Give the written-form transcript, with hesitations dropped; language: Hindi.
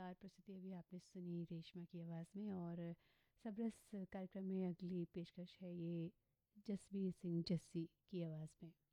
शानदार प्रस्तुति अभी आपने सुनी रेशमा की आवाज़ में। और सबरस कार्यक्रम में अगली पेशकश है ये जसबीर सिंह जस्सी की आवाज़ में।